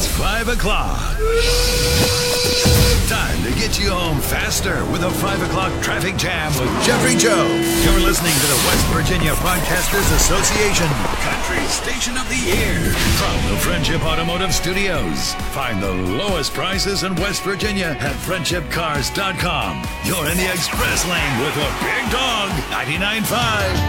It's 5 o'clock. Time to get you home faster with a 5 o'clock traffic jam with Jeffrey Joe. You're listening to the West Virginia Broadcasters Association Country Station of the Year from the Friendship Automotive Studios. Find the lowest prices in West Virginia at friendshipcars.com. You're in the express lane with a big dog, 99.5.